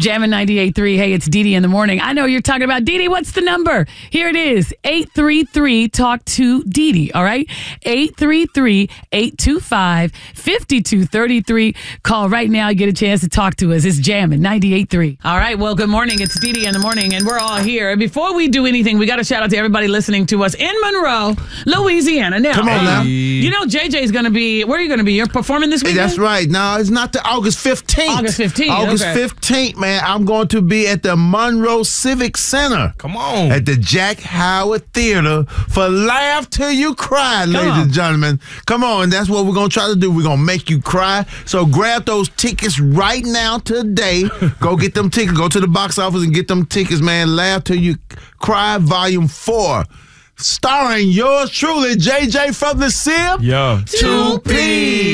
Jammin' 98.3. Hey, it's Dee in the morning. I know you're talking about Dee. What's the number? Here it is. 833-TALK-TO-DEE. All right? 833-825-5233. Call right now. Get a chance to talk to us. It's Jammin' 98.3. All right. Well, good morning. It's Dee in the morning, and we're all here. And before we do anything, we got to shout out to everybody listening to us in Monroe, Louisiana. Now, come on now. You know JJ's going to be, where are you going to be? You're performing this weekend? That's right. No, it's not the August 15th. August 15th. August 15th, man. I'm going to be at the Monroe Civic Center. Come on. At the Jack Howard Theater for Laugh Till You Cry, ladies and gentlemen. Come on. That's what we're going to try to do. We're going to make you cry. So grab those tickets right now today. Go get them tickets. Go to the box office and get them tickets, man. Laugh Till You Cry, Volume 4. Starring yours truly, JJ from the SIP. Yeah. 2P.